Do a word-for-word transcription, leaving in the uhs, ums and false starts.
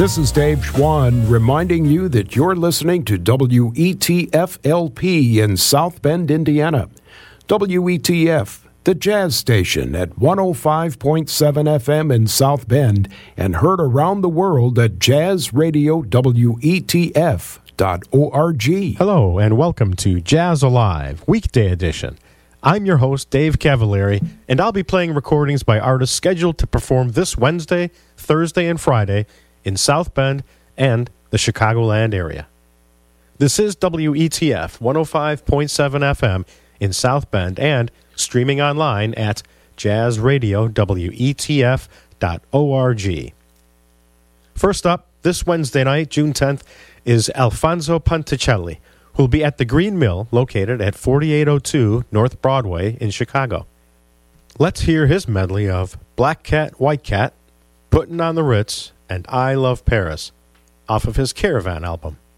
This is Dave Schwann reminding you that you're listening to W E T F L P in South Bend, Indiana. W E T F, the jazz station at one oh five point seven F M in South Bend and heard around the world at jazz radio W E T F dot org. Hello and welcome to Jazz Alive, weekday edition. I'm your host, Dave Cavalieri, and I'll be playing recordings by artists scheduled to perform this Wednesday, Thursday, and Friday in South Bend and the Chicagoland area. This is W E T F one oh five point seven F M in South Bend and streaming online at jazz radio W E T F dot org. First up, this Wednesday night, June tenth, is Alfonso Ponticelli, who will be at the Green Mill, located at forty-eight oh two North Broadway in Chicago. Let's hear his medley of Black Cat, White Cat, Puttin' on the Ritz, and I Love Paris, off of his Caravan album.